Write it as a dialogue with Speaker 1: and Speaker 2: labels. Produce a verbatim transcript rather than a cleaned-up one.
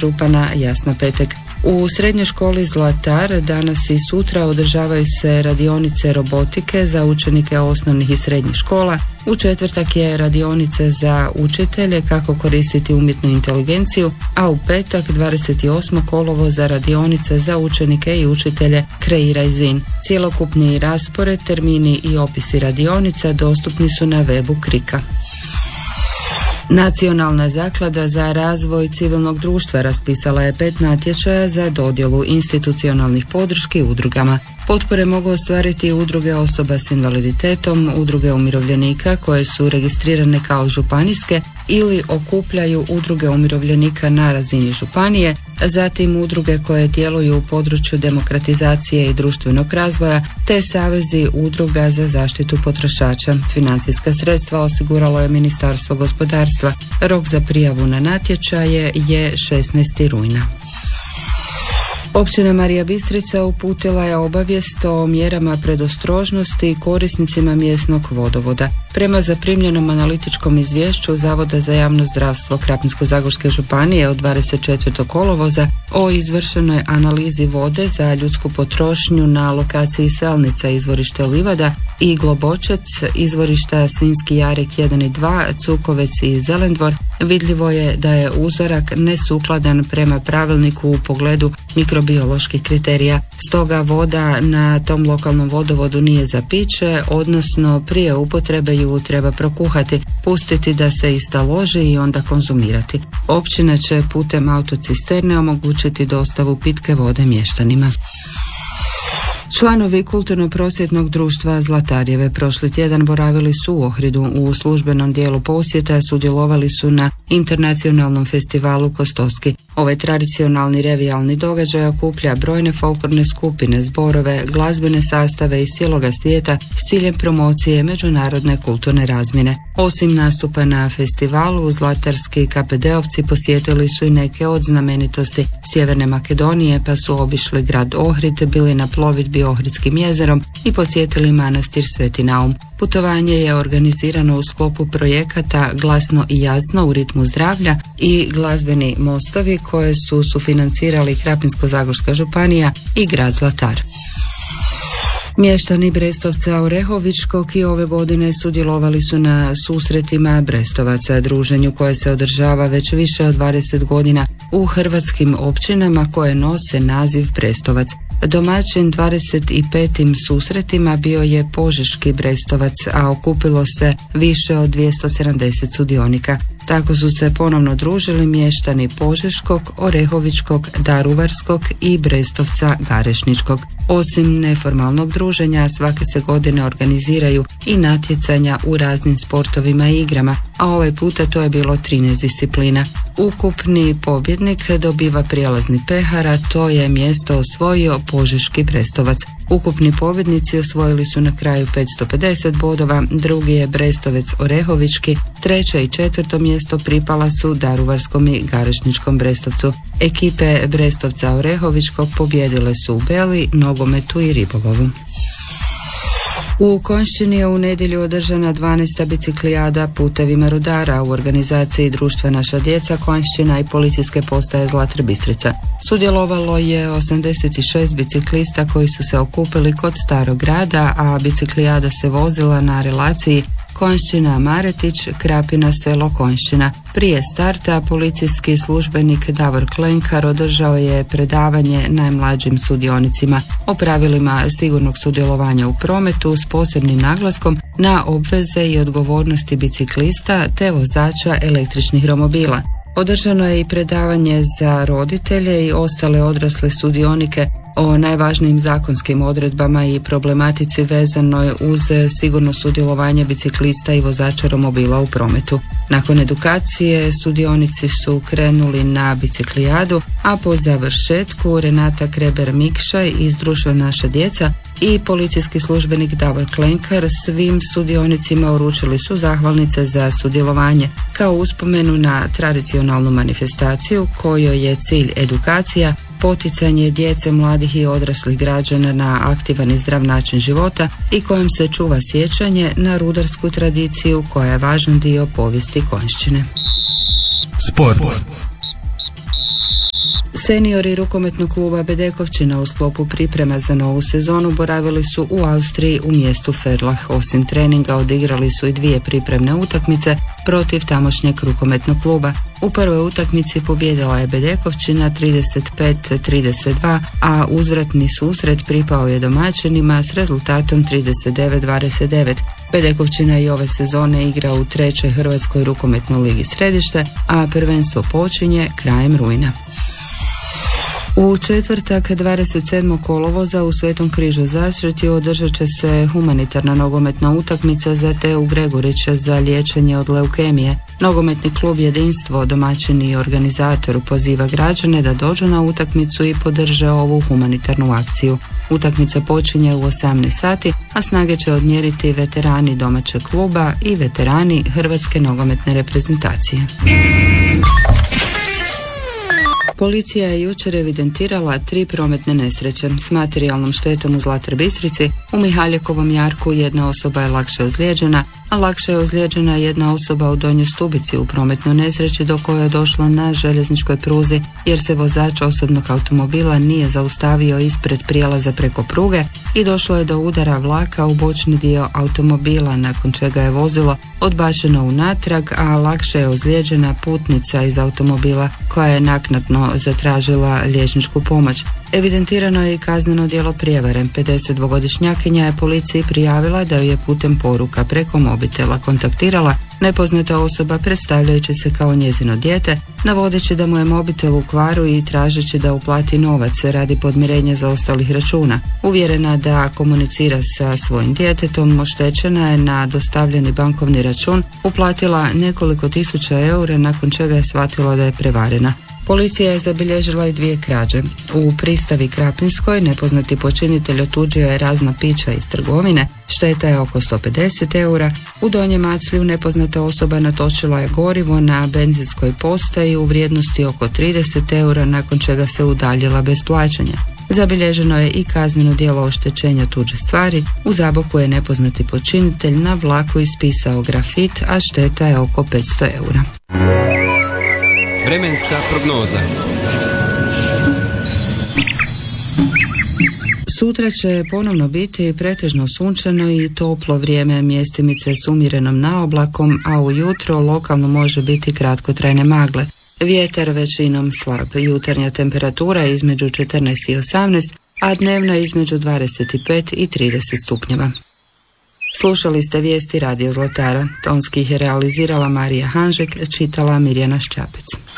Speaker 1: župana Jasna Petek. U srednjoj školi Zlatar danas i sutra održavaju se radionice robotike za učenike osnovnih i srednjih škola. U četvrtak je radionice za učitelje kako koristiti umjetnu inteligenciju, a u petak dvadeset osmog kolovoza radionice za učenike i učitelje Kreiraj zin. Cjelokupni raspored, termini i opisi radionica dostupni su na webu Krika. Nacionalna zaklada za razvoj civilnog društva raspisala je pet natječaja za dodjelu institucionalnih podrški udrugama. Potpore mogu ostvariti udruge osoba s invaliditetom, udruge umirovljenika koje su registrirane kao županijske ili okupljaju udruge umirovljenika na razini županije, zatim udruge koje djeluju u području demokratizacije i društvenog razvoja, te savezi udruga za zaštitu potrošača. Financijska sredstva osiguralo je Ministarstvo gospodarstva. Rok za prijavu na natječaje je šesnaestog rujna. Općina Marija Bistrica uputila je obavijest o mjerama predostrožnosti korisnicima mjesnog vodovoda. Prema zaprimljenom analitičkom izvješću Zavoda za javno zdravstvo Krapinsko-zagorske županije od dvadeset četvrtog kolovoza o izvršenoj analizi vode za ljudsku potrošnju na lokaciji Selnica izvorište Livada i Globočec izvorišta Svinjski Jarek jedan i dva, Cukovec i Zelendvor, vidljivo je da je uzorak nesukladan prema pravilniku u pogledu mikrobioloških kriterija. Stoga voda na tom lokalnom vodovodu nije za piće, odnosno prije upotrebe ju treba prokuhati, pustiti da se istaloži i onda konzumirati. Općina će putem autocisterne omogućiti dostavu pitke vode mještanima. Članovi kulturno-prosvjetnog društva Zlatarjeve prošli tjedan boravili su u Ohridu. U službenom dijelu posjeta sudjelovali su na internacionalnom festivalu Kostoski. Ovaj tradicionalni revijalni događaj okuplja brojne folklorne skupine, zborove, glazbene sastave iz cijeloga svijeta s ciljem promocije međunarodne kulturne razmjene. Osim nastupa na festivalu, zlatarski kapedeovci posjetili su i neke od znamenitosti Sjeverne Makedonije, pa su obišli grad Ohrid, bili na plovidbi Ohridskim jezerom i posjetili manastir Sveti Naum. Putovanje je organizirano u sklopu projekata Glasno i jasno u ritmu zdravlja i glazbeni mostovi koje su sufinancirali Krapinsko-zagorska županija i grad Zlatar. Mještani Brestovca Orehovičkog i ove godine sudjelovali su na susretima Brestovaca, druženju koje se održava već više od dvadeset godina u hrvatskim općinama koje nose naziv Brestovac. Domaćin dvadeset petim susretima bio je Požeški Brestovac, a okupilo se više od dvjesto sedamdeset sudionika. Tako su se ponovno družili mještani Požeškog, Orehovičkog, Daruvarskog i Brestovca Garešničkog. Osim neformalnog druženja, svake se godine organiziraju i natjecanja u raznim sportovima i igrama, a ovaj puta to je bilo trinaest disciplina. Ukupni pobjednik dobiva prijelazni pehar, a to je mjesto osvojio Požeški Brestovac. Ukupni pobjednici osvojili su na kraju petsto pedeset bodova, drugi je Brestovec Orehovički, treće i četvrto mjesto pripala su Daruvarskom i Garešničkom Brestovcu. Ekipe Brestovca Orehovičkog pobjedile su u beli, nogometu i ribolovu. U Konjšćini je u nedjelju održana dvanaesta biciklijada putevima rudara u organizaciji Društva Naša djeca Konjšćina i policijske postaje Zlatar Bistrica. Sudjelovalo je osamdeset šest biciklista koji su se okupili kod Starog grada, a biciklijada se vozila na relaciji Konjšćina Maretić, Krapina selo Konjšćina. Prije starta policijski službenik Davor Klenkar održao je predavanje najmlađim sudionicima o pravilima sigurnog sudjelovanja u prometu s posebnim naglaskom na obveze i odgovornosti biciklista te vozača električnih romobila. Održano je i predavanje za roditelje i ostale odrasle sudionike o najvažnijim zakonskim odredbama i problematici vezanoj uz sigurno sudjelovanje biciklista i vozača romobila u prometu. Nakon edukacije sudionici su krenuli na biciklijadu, a po završetku Renata Kreber-Mikšaj iz Društva Naša djeca i policijski službenik Davor Klenkar svim sudionicima uručili su zahvalnice za sudjelovanje kao uspomenu na tradicionalnu manifestaciju kojoj je cilj edukacija, poticanje djece, mladih i odraslih građana na aktivan i zdrav način života i kojom se čuva sjećanje na rudarsku tradiciju koja je važan dio povijesti Konjšćine.
Speaker 2: Sport.
Speaker 1: Seniori rukometnog kluba Bedekovčina u sklopu priprema za novu sezonu boravili su u Austriji u mjestu Ferlach. Osim treninga odigrali su i dvije pripremne utakmice protiv tamošnjeg rukometnog kluba. U prvoj utakmici pobijedila je Bedekovčina trideset pet trideset dva, a uzvratni susret pripao je domaćinima s rezultatom trideset devet dvadeset devet. Bedekovčina i ove sezone igra u trećoj Hrvatskoj rukometnoj ligi Središte, a prvenstvo počinje krajem rujna. U četvrtak dvadeset sedmog kolovoza u Svetom Križu Začretju održat će se humanitarna nogometna utakmica za Teu Gregurić za liječenje od leukemije. Nogometni klub Jedinstvo, domaćin i organizator, poziva građane da dođu na utakmicu i podrže ovu humanitarnu akciju. Utakmica počinje u osamnaest sati, a snage će odmjeriti veterani domaćeg kluba i veterani Hrvatske nogometne reprezentacije. Policija je jučer evidentirala tri prometne nesreće s materijalnom štetom u Zlatar Bistrici. U Mihaljekovom jarku jedna osoba je lakše ozlijeđena, a lakše je ozlijeđena jedna osoba u Donjoj Stubici u prometnoj nesreći do koje je došla na željezničkoj pruzi jer se vozač osobnog automobila nije zaustavio ispred prijelaza preko pruge i došlo je do udara vlaka u bočni dio automobila, nakon čega je vozilo odbačeno unatrag, a lakše je ozlijeđena putnica iz automobila koja je naknadno zatražila liječničku pomoć. Evidentirano je i kazneno djelo prijevare. pedesetdvogodišnjakinja je policiji prijavila da ju je putem poruka preko mobitela kontaktirala nepoznata osoba predstavljajući se kao njezino dijete, navodeći da mu je mobitel u kvaru i tražeći da uplati novac radi podmirenja zaostalih računa. Uvjerena da komunicira sa svojim djetetom, oštećena je na dostavljeni bankovni račun uplatila nekoliko tisuća eura, nakon čega je shvatila da je prevarena. Policija je zabilježila i dvije krađe. U Pristavi Krapinskoj nepoznati počinitelj otuđio je razna pića iz trgovine, šteta je oko sto pedeset eura. U Donjem Maclju nepoznata osoba natočila je gorivo na benzinskoj postaji u vrijednosti oko trideset eura, nakon čega se udaljila bez plaćanja. Zabilježeno je i kazneno djelo oštećenja tuđe stvari. U Zaboku je nepoznati počinitelj na vlaku ispisao grafit, a šteta je oko petsto eura.
Speaker 2: Vremenska prognoza.
Speaker 1: Sutra će ponovno biti pretežno sunčano i toplo vrijeme, mjestimice s umjerenom naoblakom, a ujutro lokalno može biti kratkotrajne magle. Vjetar većinom slab, jutarnja temperatura između četrnaest i osamnaest, a dnevna između dvadeset pet i trideset stupnjeva. Slušali ste vijesti Radio Zlatara. Tonski ih je realizirala Marija Hanžek, čitala Mirjana Ščapec.